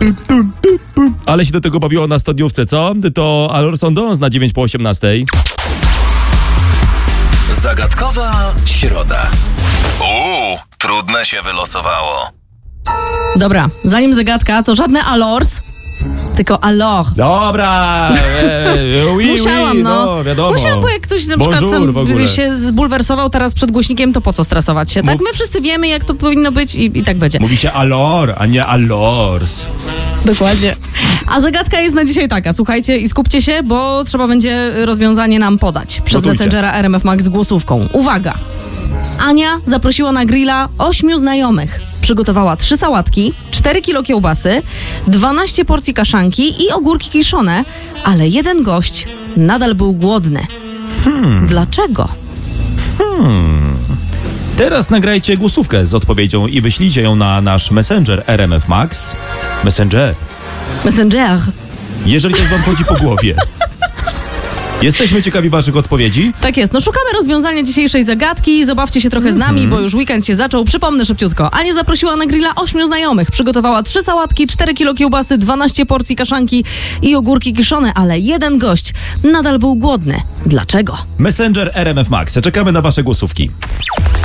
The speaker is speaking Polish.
Ale się do tego bawiło na studniówce, co? To Alors Sondons na 9 po 18. Zagadkowa środa. Trudne się wylosowało. Dobra, zanim zagadka, to żadne alors, tylko alors. Dobra, Musiałam, no. wiadomo. Musiałam, bo jak ktoś na Bonjour przykład w ogóle. się zbulwersował teraz przed głośnikiem, to po co stresować się, tak? My wszyscy wiemy, jak to powinno być i tak będzie. Mówi się alors, a nie alors. Dokładnie. A zagadka jest na dzisiaj taka, słuchajcie i skupcie się, bo trzeba będzie rozwiązanie nam podać przez Gotujcie. Messengera RMF Max z głosówką. Uwaga! Ania zaprosiła na grilla 8 znajomych. Przygotowała 3 sałatki, 4 kilo kiełbasy, 12 porcji kaszanki i ogórki kiszone, ale jeden gość nadal był głodny. Dlaczego? Teraz nagrajcie głosówkę z odpowiedzią i wyślijcie ją na nasz Messenger RMF Max. Messenger. Jeżeli coś wam chodzi po głowie. Jesteśmy ciekawi waszych odpowiedzi. Tak jest, no szukamy rozwiązania dzisiejszej zagadki, zabawcie się trochę z nami, bo już weekend się zaczął. Przypomnę szybciutko, Ania zaprosiła na grilla 8 znajomych, przygotowała 3 sałatki, 4 kilo kiełbasy, 12 porcji kaszanki i ogórki kiszone, ale jeden gość nadal był głodny. Dlaczego? Messenger RMF Max. Czekamy na wasze głosówki.